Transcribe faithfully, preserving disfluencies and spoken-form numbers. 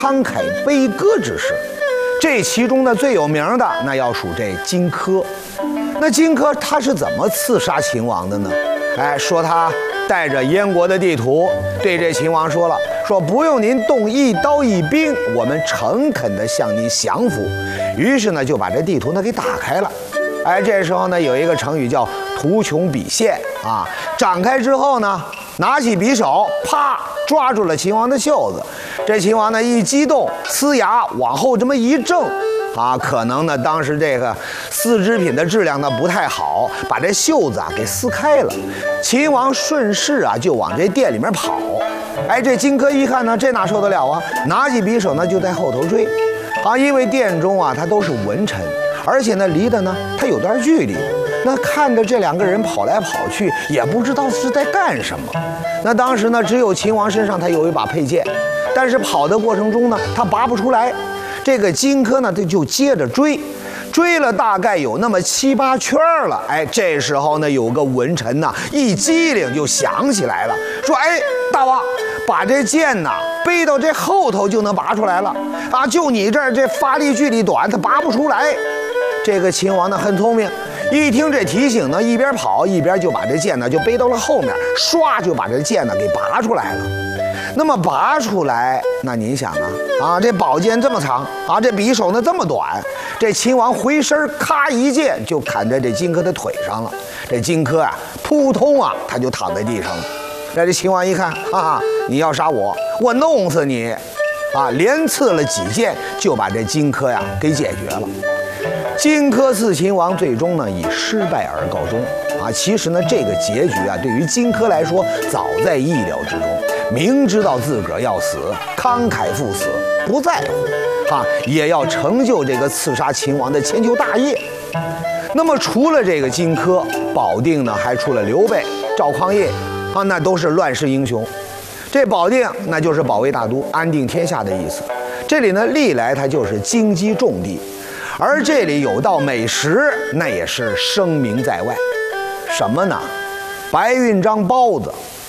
慷慨悲歌之士。这其中呢，最有名的那要数这荆轲。那荆轲他是怎么刺杀秦王的呢？哎，说他带着燕国的地图，对这秦王说了，说不用您动一刀一兵，我们诚恳地向您降服。于是呢，就把这地图呢给打开了。哎，这时候呢，有一个成语叫图穷匕现啊。展开之后呢，拿起匕首，啪，抓住了秦王的袖子。这秦王呢一激动，呲牙往后这么一正，啊，可能呢当时这个丝织品的质量呢不太好，把这袖子啊给撕开了。秦王顺势啊就往这店里面跑。哎，这荆轲一看呢，这哪受得了啊？拿起匕首呢就在后头追。啊，因为店中啊他都是文臣，而且呢离得呢他有段距离。那看着这两个人跑来跑去，也不知道是在干什么。那当时呢，只有秦王身上他有一把佩剑，但是跑的过程中呢，他拔不出来。这个荆轲呢，他就接着追，追了大概有那么七八圈了。哎，这时候呢，有个文臣呐，一机灵就想起来了，说：“哎，大王，把这剑呐背到这后头就能拔出来了啊！就你这儿这发力距离短，他拔不出来。”这个秦王呢很聪明。一听这提醒呢，一边跑一边就把这剑呢就背到了后面，唰就把这剑呢给拔出来了。那么拔出来，那您想啊啊，这宝剑这么长啊，这匕首呢这么短，这秦王回身咔一剑就砍在这荆轲的腿上了。这荆轲啊，扑通啊，他就躺在地上了。那这秦王一看，哈哈，你要杀我，我弄死你！啊，连刺了几剑，就把这荆轲呀给解决了。荆轲刺秦王最终呢以失败而告终啊！其实呢，这个结局啊，对于荆轲来说早在意料之中。明知道自个儿要死，慷慨赴死，不在乎啊，也要成就这个刺杀秦王的千秋大业。那么除了这个荆轲，保定呢还出了刘备、赵匡胤啊，那都是乱世英雄。这保定那就是保卫大都、安定天下的意思。这里呢历来它就是荆棘重地。而这里有道美食，那也是声名在外。什么呢？白云章包子、